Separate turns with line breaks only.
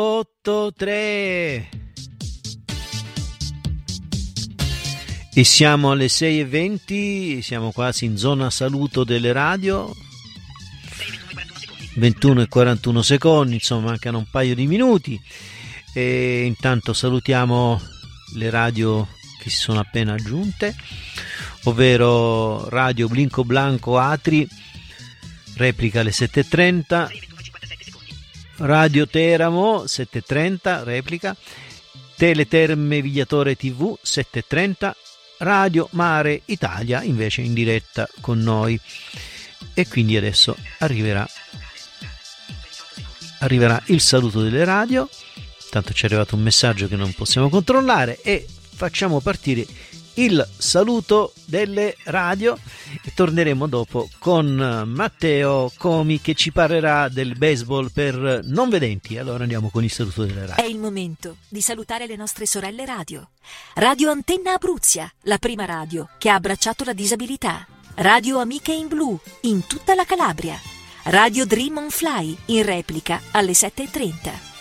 8-3 e siamo alle 6:20, siamo quasi in zona saluto delle radio. 21:41 secondi, insomma mancano un paio di minuti e intanto salutiamo le radio che si sono appena aggiunte, ovvero Radio Blinco Blanco Atri, replica alle 7:30, Radio Teramo 7:30, replica, Teleterme Vigliatore TV 7:30, Radio Mare Italia invece in diretta con noi. E quindi adesso arriverà il saluto delle radio. Tanto ci è arrivato un messaggio che non possiamo controllare e facciamo partire il saluto delle radio e torneremo dopo con Matteo Comi che ci parlerà del baseball per non vedenti. Allora andiamo con il saluto delle radio.
È il momento di salutare le nostre sorelle radio. Radio Antenna Abruzia, la prima radio che ha abbracciato la disabilità. Radio Amiche in Blu in tutta la Calabria. Radio Dream on Fly in replica alle 7:30.